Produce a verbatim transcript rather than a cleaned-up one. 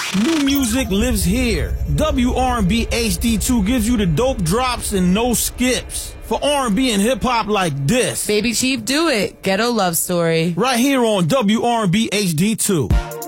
New music lives here. W R and B H D two gives you the dope drops and no skips. For R and B and hip-hop like this. Baby Chief, do it. Ghetto Love Story. Right here on W R and B H D two.